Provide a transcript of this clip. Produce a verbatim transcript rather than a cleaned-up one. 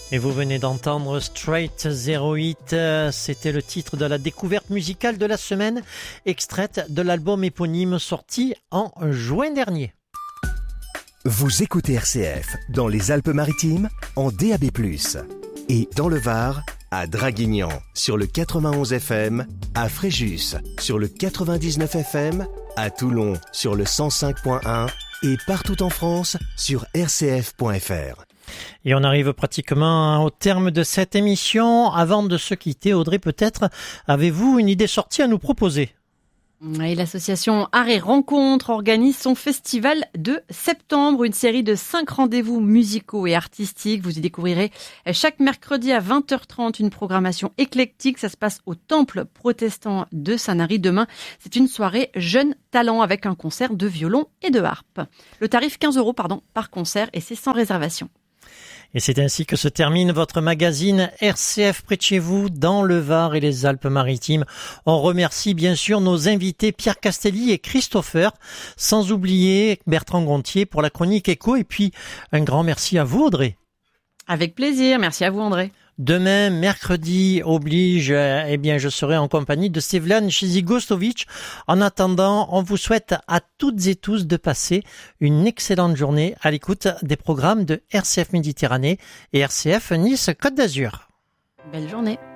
Et vous venez d'entendre Straight zéro huit, c'était le titre de la découverte musicale de la semaine, extraite de l'album éponyme sorti en juin dernier. Vous écoutez R C F dans les Alpes-Maritimes en D A B plus, et dans le Var à Draguignan sur le quatre-vingt-onze F M, à Fréjus sur le quatre-vingt-dix-neuf F M, à Toulon sur le cent cinq point un et partout en France sur r c f point f r. Et on arrive pratiquement au terme de cette émission. Avant de se quitter, Audrey, peut-être avez-vous une idée sortie à nous proposer ? Et l'association Art et Rencontres organise son festival de septembre, une série de cinq rendez-vous musicaux et artistiques. Vous y découvrirez chaque mercredi à vingt heures trente une programmation éclectique. Ça se passe au Temple protestant de Sanary demain. C'est une soirée jeunes talents avec un concert de violon et de harpe. Le tarif quinze euros pardon, par concert et c'est sans réservation. Et c'est ainsi que se termine votre magazine R C F près de chez vous, dans le Var et les Alpes-Maritimes. On remercie bien sûr nos invités Pierre Castelli et Christopher, sans oublier Bertrand Gontier pour la chronique écho. Et puis un grand merci à vous, Audrey. Avec plaisir, merci à vous, André. Demain, mercredi oblige, eh bien, je serai en compagnie de Sevlan Chizigostovic. En attendant, on vous souhaite à toutes et tous de passer une excellente journée à l'écoute des programmes de R C F Méditerranée et R C F Nice Côte d'Azur. Belle journée.